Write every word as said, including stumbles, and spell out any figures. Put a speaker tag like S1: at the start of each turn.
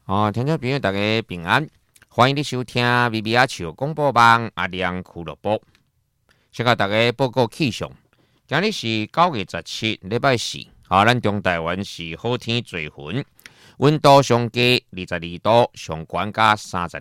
S1: 哦，听众朋友大家平安，欢迎你收听 V V R 笑广播网阿亮俱乐部。先甲大家报告气象，今日是九月十七，礼拜四。啊，咱中台湾是好天做云，温度上低二十二度，上悬加三十二